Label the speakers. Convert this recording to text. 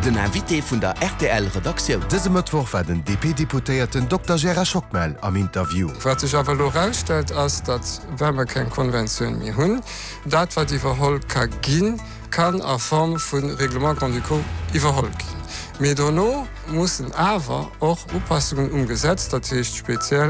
Speaker 1: Den Invité vun der RTL-Redaktion.
Speaker 2: Dëse Mëttwoch war den DP-Deputéierten Dr. Gerard Schockmel am Interview.
Speaker 3: Wat sich aber herausstellt, ass dat wärmer kein Konvention mehr hunn, dat wat iwwerholl ka ginn, kann a Form vun Reglement Conduco iwwerholl ginn. Medono mussssen awer och Upassungen umgesetzt, dat hicht speziell